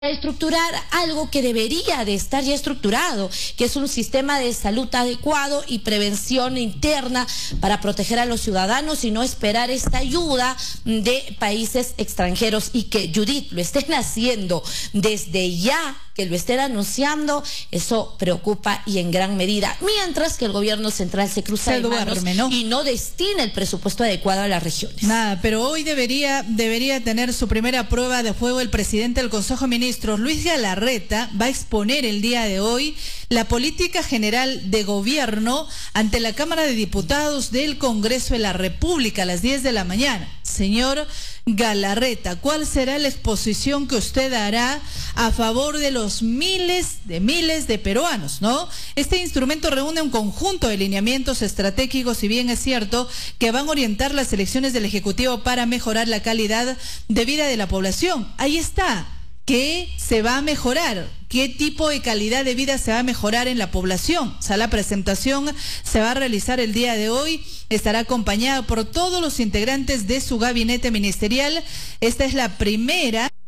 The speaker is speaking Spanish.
estructurar algo que debería de estar ya estructurado, que es un sistema de salud adecuado y prevención interna para proteger a los ciudadanos y no esperar esta ayuda de países extranjeros, y que, Judith, lo estén haciendo desde ya, que lo estén anunciando, eso preocupa y en gran medida, mientras que el gobierno central se cruza de manos, ¿no? Y no destina el presupuesto adecuado a las regiones. Nada, pero hoy debería tener su primera prueba de fuego el presidente del Consejo de Ministros, Luis Galarreta. Va a exponer el día de hoy la política general de gobierno ante la Cámara de Diputados del Congreso de la República a las 10 de la mañana. Señor Galarreta, ¿cuál será la exposición que usted hará a favor de los miles de peruanos, ¿no? Este instrumento reúne un conjunto de lineamientos estratégicos, si bien es cierto que van a orientar las elecciones del Ejecutivo para mejorar la calidad de vida de la población. Ahí está. ¿Qué se va a mejorar? ¿Qué tipo de calidad de vida se va a mejorar en la población? O sea, la presentación se va a realizar el día de hoy. Estará acompañada por todos los integrantes de su gabinete ministerial. Esta es la primera